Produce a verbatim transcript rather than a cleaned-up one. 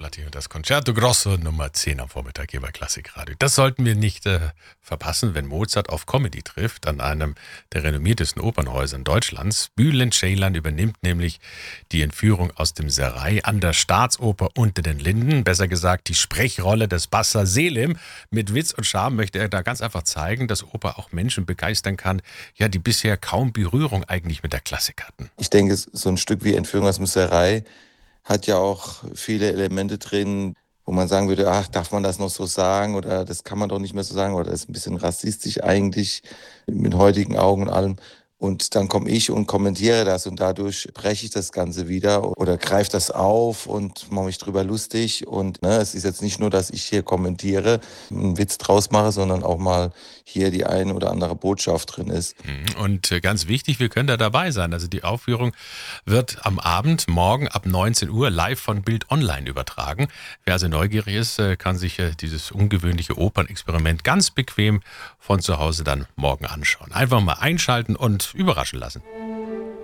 Scarlatti und das Concerto Grosso Nummer zehn am Vormittag hier bei Klassikradio. Das sollten wir nicht äh, verpassen, wenn Mozart auf Comedy trifft, an einem der renommiertesten Opernhäuser Deutschlands. Bülent Ceylan übernimmt nämlich die Entführung aus dem Serai an der Staatsoper Unter den Linden. Besser gesagt, die Sprechrolle des Bassa Selim. Mit Witz und Charme möchte er da ganz einfach zeigen, dass Oper auch Menschen begeistern kann, ja, die bisher kaum Berührung eigentlich mit der Klassik hatten. Ich denke, so ein Stück wie Entführung aus dem Serai hat ja auch viele Elemente drin, wo man sagen würde, ach, darf man das noch so sagen oder das kann man doch nicht mehr so sagen oder das ist ein bisschen rassistisch eigentlich mit heutigen Augen und allem. Und dann komme ich und kommentiere das und dadurch breche ich das Ganze wieder oder greife das auf und mache mich drüber lustig. Und ne, es ist jetzt nicht nur, dass ich hier kommentiere, einen Witz draus mache, sondern auch mal hier die eine oder andere Botschaft drin ist. Und ganz wichtig, wir können da dabei sein. Also die Aufführung wird am Abend, morgen ab neunzehn Uhr live von Bild Online übertragen. Wer also neugierig ist, kann sich dieses ungewöhnliche Opernexperiment ganz bequem von zu Hause dann morgen anschauen. Einfach mal einschalten und überraschen lassen.